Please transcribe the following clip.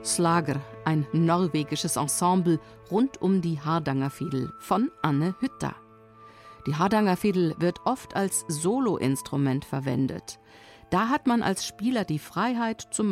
Slagr, ein norwegisches Ensemble rund um die Hardangerfidel von Anne Hütter. Die Hardangerfidel wird oft als Soloinstrument verwendet. Da hat man als Spieler die Freiheit, zum